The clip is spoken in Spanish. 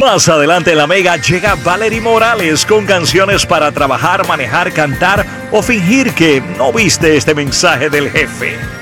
Más adelante en la Mega llega Valerie Morales con canciones para trabajar, manejar, cantar o fingir que no viste este mensaje del jefe.